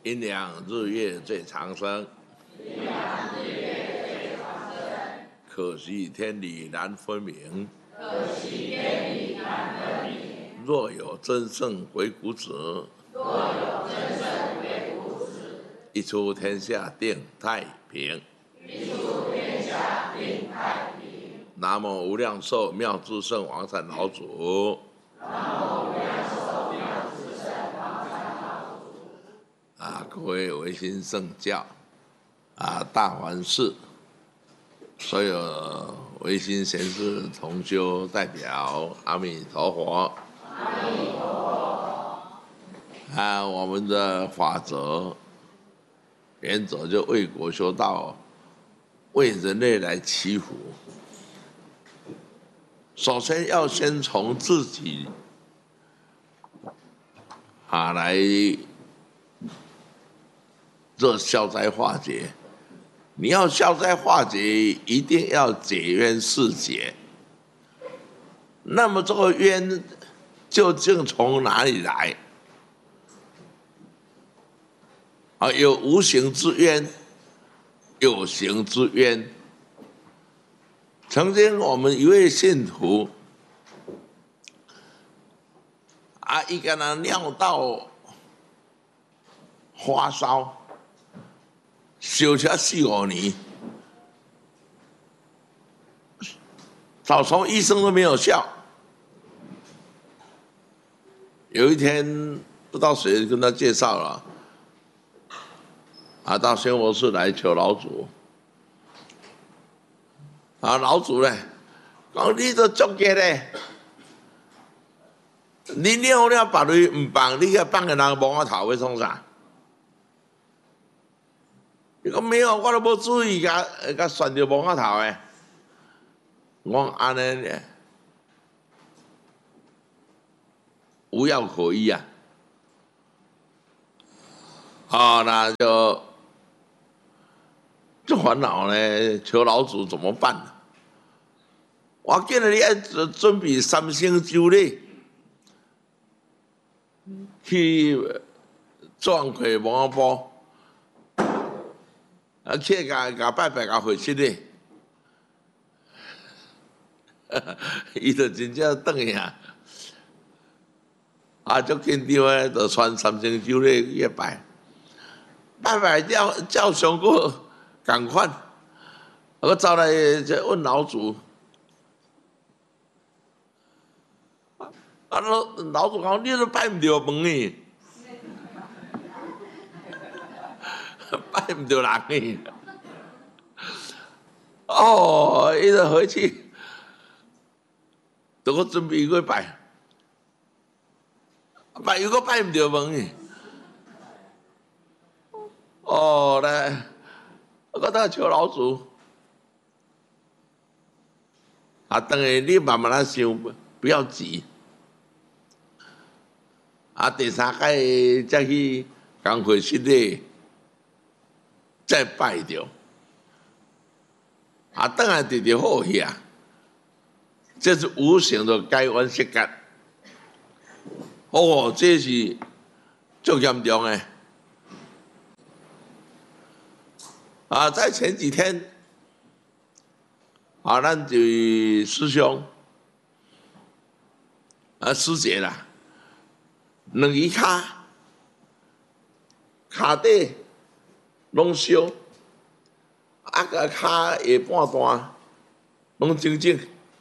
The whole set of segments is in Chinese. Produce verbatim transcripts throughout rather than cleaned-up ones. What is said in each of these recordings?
阴阳日月最长生， 阴阳日月最长生。 可惜天理难分明， 可惜天理难分明。 若有真圣鬼谷子， 若有真圣鬼谷子， 一出天下定太平。 一出天下定太平。 南无无量寿妙智圣王禅老祖。 南无无量寿妙智圣王禅老祖。 啊，各位维新圣教啊，大梵寺所有维新贤士同修代表，阿弥陀佛。 阿弥陀佛。 啊，我们的法则原则就为国修道，为人类来祈福。首先要先从自己啊来做消灾化解。你要消灾化解，一定要解冤释结。那么这个冤究竟从哪里来？啊，有无形之冤，有形之冤。曾经我们一位信徒啊，一个人尿道发烧，烧车四五年，找什么医生都没有效。有一天不知道谁跟他介绍了，啊，到宣佛寺来求老祖。啊，老祖咧，讲你都足结咧，你尿了别人唔放，你个放个人摸我头要创啥？伊讲没有，我都无注意，甲甲旋着摸我头诶。我安尼无药可医啊！啊，那就就烦恼呢，求老祖怎么办？我见了你爱准备三星酒咧，去撞开王波，啊，去甲甲拜拜甲回去咧，伊就真正转去啊，啊，足紧张诶，就穿三星酒咧去拜，拜拜叫叫上过共款，我走来就问老祖。啊！老老祖讲，你都拜唔着门呢，拜唔着人呢。哦，伊就回去，就我准备去拜，拜又个拜唔着门呢。哦，来，我等求老祖，啊，等下你慢慢来想，不要急。啊，第三届再去工会室内再拜着，啊，等下直直好去啊，这是无形的改冤释结。哦，这是最严重的。啊，在前几天，啊，咱就师兄啊师姐啦。两只骹骹底拢烧，啊个骹下半段拢整整，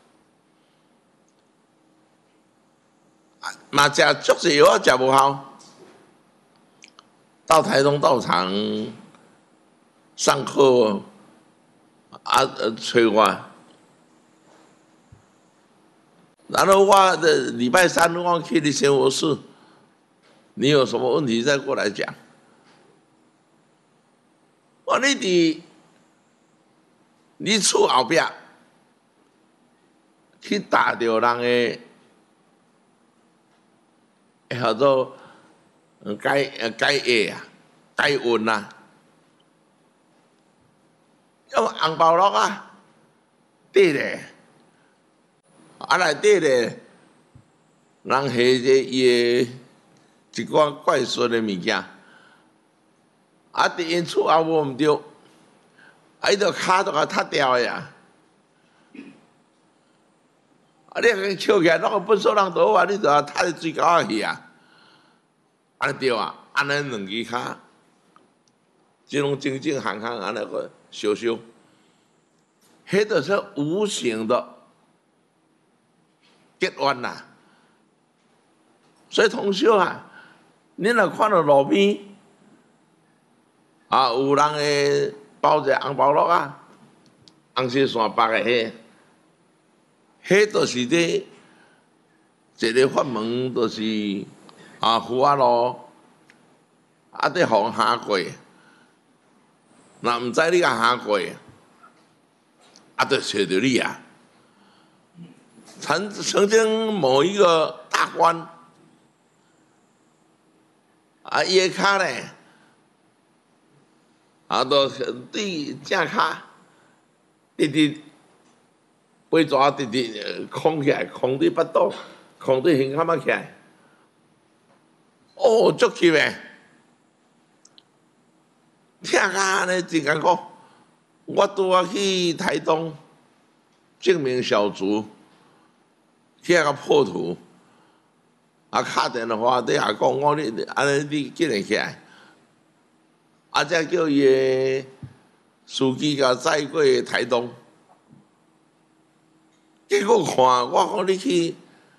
嘛食足济药食无效，到台东道场上课啊，催我，然后我的礼拜三我去的宣佛寺。你有什么问题再过来讲。我你伫你厝后壁去打着人的，叫做解解液啊，解晕啊，用红包落啊，底咧，啊内底咧，人下这伊的。一寡怪说的物件， 啊，伫因厝也无毋对，啊，伊着骹都甲踢掉呀。啊，你甲捡起来，那个本所人倒啊，你着踢伫水沟仔去啊。安尼对啊，安尼两支骹，即种正正行行安尼个烧烧，迄就是无形的结怨呐。所以通宵啊，恁若看到路边啊，有人诶包一个红包烙啊，红色线白诶迄，迄就是伫一个法门，就是啊福啊路，啊伫互下过，若毋知你甲下过，啊就找着你啊。曾曾经某一个大官。啊，伊个骹咧，啊，都对正骹，直直背蛇直直空起来，空伫腹肚，空伫胸坎仔起来，哦，足气诶！听甲安尼真艰苦。我拄啊去台东证明小卒，去遐个破土。啊！敲电话底下讲，我你安尼你紧会起来，啊！才叫伊个司机甲载过台东。结果看我讲你去，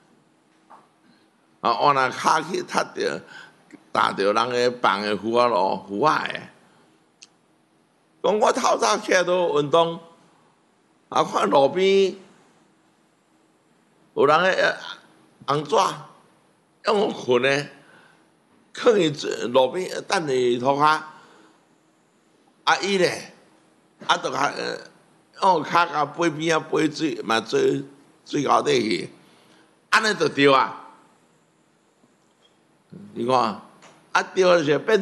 啊，换那骹去踢着，打着人个房个扶啊路扶啊个。讲我透早起来都运动，啊，看路边有人个红纸。用我困呢，放伫路边等你涂骹，啊伊咧，啊着甲用骹甲背边啊背水，嘛水水沟底去，安尼就对啊。你看，啊对就是变。